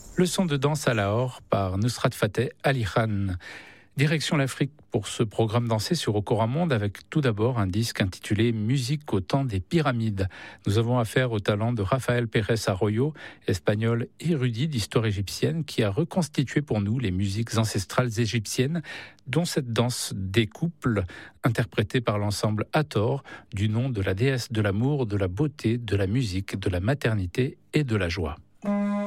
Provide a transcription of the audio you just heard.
Leçon de danse à Lahore par Nusrat Fateh Ali Khan. Direction l'Afrique pour ce programme dansé sur Okora Monde avec tout d'abord un disque intitulé Musique au temps des pyramides. Nous avons affaire au talent de Rafael Pérez Arroyo, espagnol érudit d'histoire égyptienne qui a reconstitué pour nous les musiques ancestrales égyptiennes dont cette danse découple, interprétée par l'ensemble Hathor du nom de la déesse de l'amour, de la beauté, de la musique, de la maternité et de la joie.